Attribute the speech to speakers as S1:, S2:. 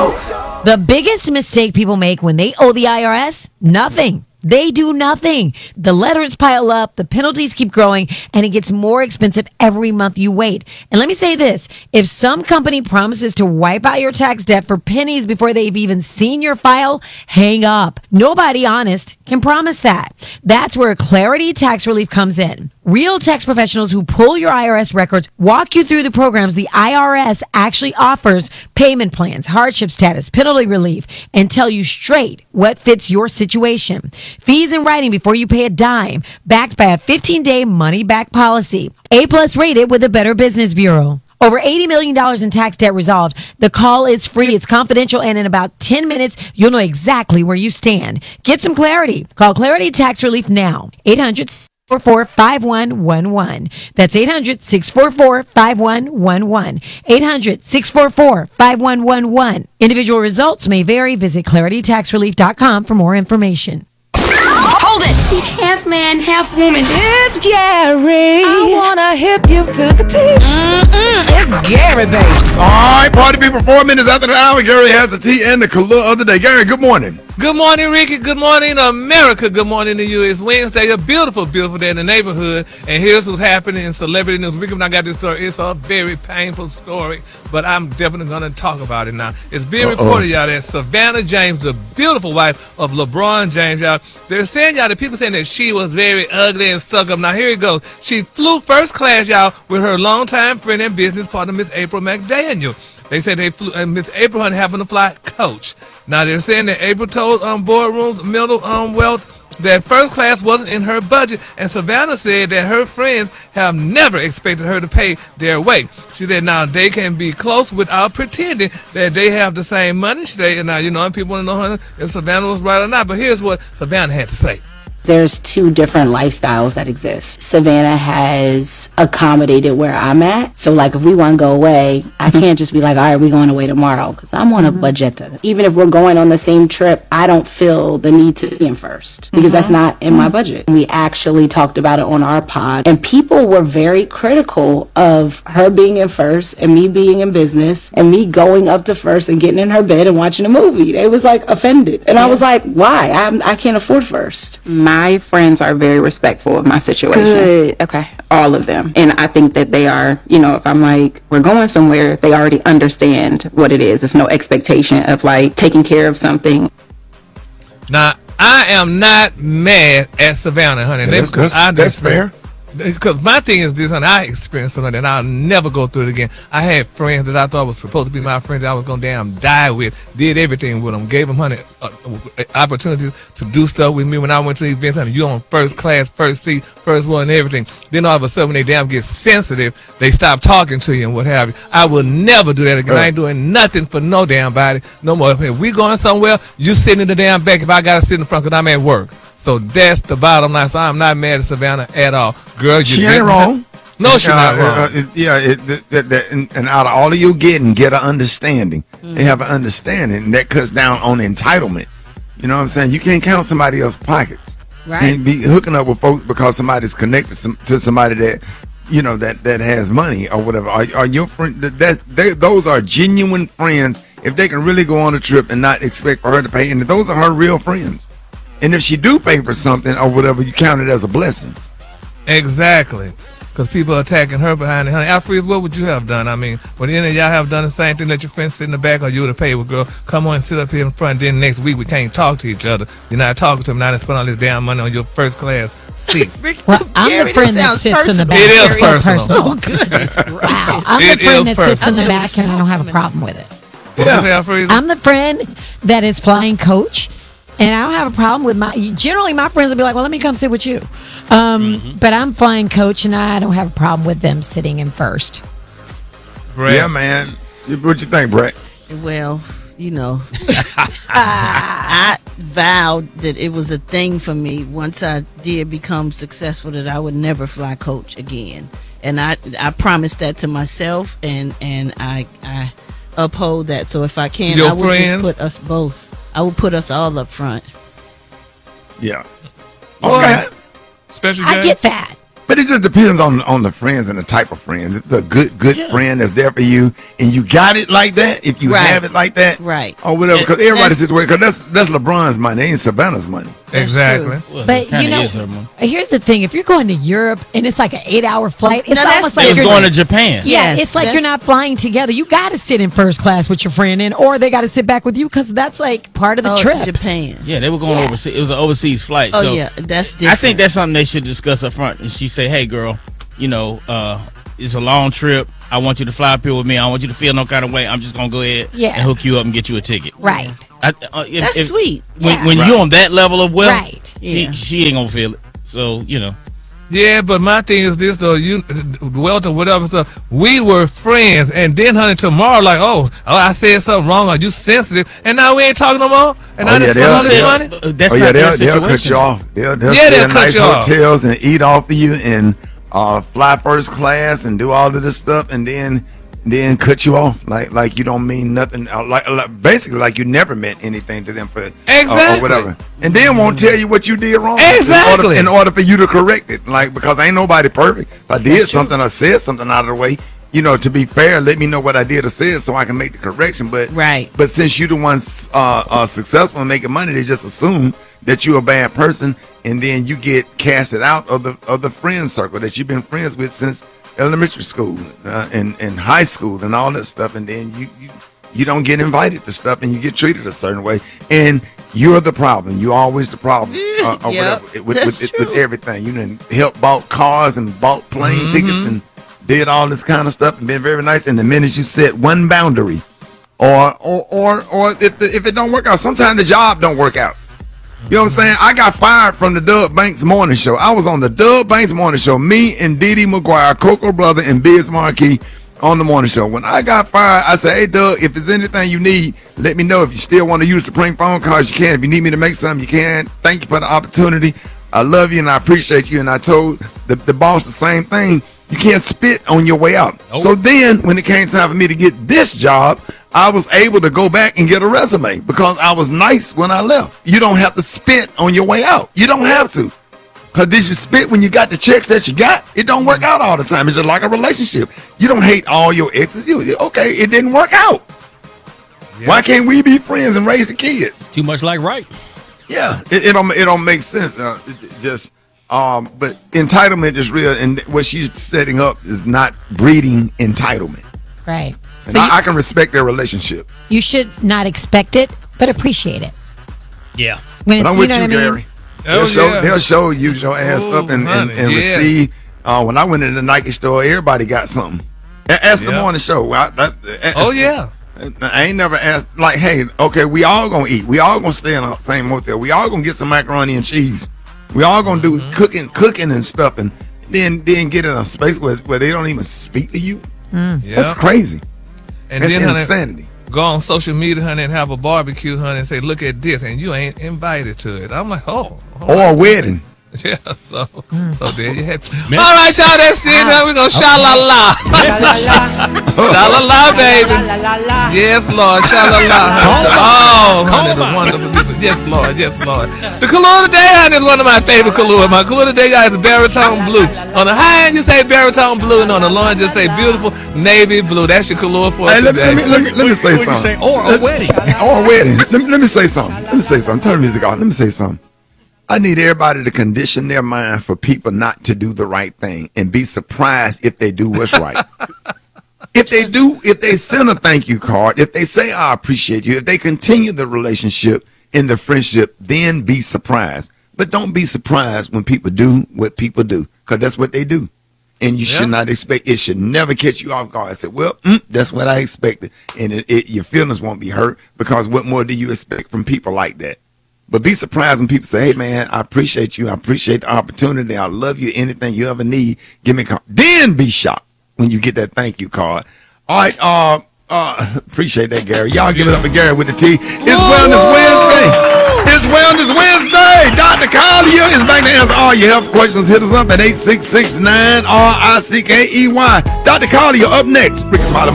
S1: The biggest mistake people make when they owe the IRS? Nothing. They do nothing. The letters pile up, the penalties keep growing, and it gets more expensive every month you wait. And let me say this, if some company promises to wipe out your tax debt for pennies before they've even seen your file, hang up. Nobody honest can promise that. That's where Clarity Tax Relief comes in. Real tax professionals who pull your IRS records walk you through the programs the IRS actually offers, payment plans, hardship status, penalty relief, and tell you straight what fits your situation. Fees in writing before you pay a dime, backed by a 15-day money-back policy. A+ rated with the Better Business Bureau. Over $80 million in tax debt resolved. The call is free. It's confidential. And in about 10 minutes, you'll know exactly where you stand. Get some clarity. Call Clarity Tax Relief now. 800-644-5111. That's 800-644-5111. 800-644-5111. Individual results may vary. Visit claritytaxrelief.com for more information.
S2: Hold it!
S3: He's half man, half woman.
S2: It's Gary. I wanna hip you to the T. It's Gary, baby.
S4: All right, party people, 4 minutes after the hour. Gary has the tea and the color of the day. Gary, good morning.
S5: Good morning, Ricky. Good morning, America. Good morning to you. It's Wednesday, a beautiful, beautiful day in the neighborhood. And here's what's happening in celebrity news. Ricky, when I got this story, it's a very painful story, but I'm definitely going to talk about it now. It's being reported, y'all, that Savannah James, the beautiful wife of LeBron James, y'all, they're saying, y'all, the people saying that she was very ugly and stuck up. Now, here it goes. She flew first class, y'all, with her longtime friend and business partner, Miss April McDaniel. They said they flew, and Miss April happened to fly coach. Now, they're saying that April told Boardroom's mental wealth that first class wasn't in her budget, and Savannah said that her friends have never expected her to pay their way. She said now they can be close without pretending that they have the same money. She said, now, you know, people want to know if Savannah was right or not, but here's what Savannah had to say.
S6: There's two different lifestyles that exist. Savannah has accommodated where I'm at. So like if we want to go away, I can't just be like, all right, we're going away tomorrow, because I'm on a budget. Even if we're going on the same trip, I don't feel the need to be in first because that's not in my budget. We actually talked about it on our pod, and people were very critical of her being in first and me being in business and me going up to first and getting in her bed and watching a movie. They was like offended. And I was like, why? I can't afford first.
S7: My friends are very respectful of my situation.
S6: Good. Okay.
S7: All of them. And I think that they are, you know, if I'm like, we're going somewhere, they already understand what it is. There's no expectation of like taking care of something.
S5: Now, I am not mad at Savannah, honey.
S4: That's fair.
S5: Because my thing is this, honey, I experienced something that I'll never go through it again. I had friends that I thought was supposed to be my friends I was going to damn die with, did everything with them, gave them, honey, opportunities to do stuff with me when I went to events, honey. You on first class, first seat, first one and everything. Then all of a sudden, when they damn get sensitive, they stop talking to you and what have you. I will never do that again. I ain't doing nothing for no damn body no more. If we going somewhere, you sitting in the damn back if I got to sit in the front because I'm at work. So that's the bottom line. So I'm not mad at Savannah at all. Girl,
S4: she ain't wrong.
S5: No, she's not wrong.
S4: And out of all of you get an understanding. They have an understanding that cuts down on entitlement. You know what I'm saying? You can't count somebody else's pockets.
S2: Right.
S4: And be hooking up with folks because somebody's connected to somebody that, you know, that has money or whatever. Are your friends? Those are genuine friends. If they can really go on a trip and not expect for her to pay, and those are her real friends. And if she do pay for something or whatever, you count it as a blessing.
S5: Exactly. Because people are attacking her behind it. Honey, Alfred, what would you have done? I mean, would any of y'all have done the same thing, let your friends sit in the back, or you would have paid with, girl, come on and sit up here in front, then next week we can't talk to each other. You're not talking to them now and spend all this damn money on your first class seat.
S1: Well, I'm the friend that sits in the back.
S5: It is personal.
S1: Oh, goodness. Wow. I'm the friend that sits in the back and I don't have a problem with it.
S5: What you say, Alfred?
S1: I'm the friend that is flying coach. And I don't have a problem with generally my friends will be like, well, let me come sit with you. But I'm flying coach and I don't have a problem with them sitting in first.
S5: Brett.
S4: Yeah, man. What you think, Brett?
S8: Well, you know, I vowed that it was a thing for me once I did become successful that I would never fly coach again. And I promised that to myself and I uphold that. So if I can, I would just put us both. I would put us all up front.
S4: Yeah.
S5: Okay. Special
S1: I get that.
S4: But it just depends on the friends and the type of friends. If it's a good friend that's there for you, and you got it like that, if you have it like that, or whatever, because everybody's situation, because that's LeBron's money, ain't Savannah's money.
S5: Exactly.
S1: Well, but you know, here's the thing: if you're going to Europe and it's like an 8-hour flight, it's almost like
S9: you're going to Japan.
S1: Yeah, it's like you're not flying together. You got to sit in first class with your friend, or they got to sit back with you because that's like part of the trip.
S8: Japan.
S9: Yeah, they were going overseas. It was an overseas flight.
S8: Oh
S9: so
S8: yeah, that's different.
S9: I think that's something they should discuss up front. And she say, "Hey, girl, you know, it's a long trip. I want you to fly up here with me. I don't want you to feel no kind of way. I'm just gonna go ahead and hook you up and get you a ticket."
S1: Right.
S8: That's sweet.
S9: When you're on that level of wealth,
S1: right.
S9: she ain't gonna feel it. So you know.
S5: Yeah, but my thing is this though, wealth or whatever stuff. We were friends, and then honey, tomorrow, like, oh, I said something wrong, or you sensitive, and now we ain't talking no more. And I just spent all this money.
S9: That's not their situation.
S4: They'll cut you off. They'll
S5: stay in
S4: cut nice hotels and eat off of you and fly first class and do all of this stuff, and then cut you off like you don't mean nothing, like basically like you never meant anything to them for or whatever, and then won't tell you what you did wrong in order for you to correct it, like, because ain't nobody perfect. If I did something or said something out of the way, you know, to be fair, let me know what I did or said so I can make the correction. But since you the ones successful in making money, they just assume that you're a bad person, and then you get casted out of the friend circle that you've been friends with since elementary school and high school and all that stuff, and then you don't get invited to stuff, and you get treated a certain way, and you're the problem. You're always the problem or whatever with everything. You done helped bought cars and bought plane tickets and did all this kind of stuff and been very nice. And the minute you set one boundary, or if it don't work out, sometimes the job don't work out. You know what I'm saying? I got fired from the Doug Banks Morning Show. I was on the Doug Banks Morning Show. Me and Didi McGuire, Coco Brother, and Biz Marquis on the morning show. When I got fired, I said, hey, Doug, if there's anything you need, let me know. If you still want to use the prank phone calls, you can. If you need me to make something, you can. Thank you for the opportunity. I love you and I appreciate you. And I told the boss the same thing. You can't spit on your way out. Nope. So then when it came time for me to get this job, I was able to go back and get a resume because I was nice when I left. You don't have to spit on your way out. You don't have to. Because did you spit when you got the checks that you got? It don't work out all the time. It's just like a relationship. You don't hate all your exes. Okay, it didn't work out. Yeah. Why can't we be friends and raise the kids?
S10: Too much like right.
S4: Yeah, it don't make sense. But entitlement is real, and what she's setting up is not breeding entitlement.
S1: Right.
S4: And so I can respect their relationship.
S1: You should not expect it, but appreciate it.
S10: Yeah.
S1: When
S4: but
S1: it's,
S4: I'm with
S1: you know
S4: you, Gary. They'll show you your ass up and receive. When I went in the Nike store, everybody got something. Ask the morning show. I ain't never asked, like, hey, okay, we all gonna eat. We all gonna stay in the same hotel. We all gonna get some macaroni and cheese. We all gonna do cooking and stuff, and then get in a space where they don't even speak to you. That's crazy.
S5: And
S4: that's
S5: then,
S4: insanity.
S5: Honey, go on social media, honey, and have a barbecue, honey, and say, look at this, and you ain't invited to it. I'm like, or
S4: a wedding.
S5: Yeah, so there you have it. All right, y'all, that's it. Now we're going to sha-la-la. Sha-la-la, baby. Yes, Lord, sha-la-la. Oh, honey, the wonderful people. Yes, Lord, yes, Lord. The Kahlua today, honey, is one of my favorite Kahlua. My Kahlua today, guys, is baritone blue. On the high end, you say baritone blue, and on the low end, just say beautiful navy blue. That's your Kahlua for today.
S4: Let me say something.
S10: Or a wedding.
S4: Or a wedding. Let me say something. Turn the music off. Let me say something. I need everybody to condition their mind for people not to do the right thing and be surprised if they do what's right. If they send a thank you card, if they say, I appreciate you, if they continue the relationship and the friendship, then be surprised. But don't be surprised when people do what people do, because that's what they do. And you should not expect, it should never catch you off guard. I said, well, that's what I expected. And your feelings won't be hurt, because what more do you expect from people like that? But be surprised when people say, hey, man, I appreciate you. I appreciate the opportunity. I love you. Anything you ever need, give me a call. Then be shocked when you get that thank you card. All right. Appreciate that, Gary. Y'all give it up for Gary with the T. It's Wellness Wednesday. It's Wellness Wednesday. Dr. Collier is back to answer all your health questions. Hit us up at 866-9-RICKEY. Dr. Collier up next. Ricky Smiley.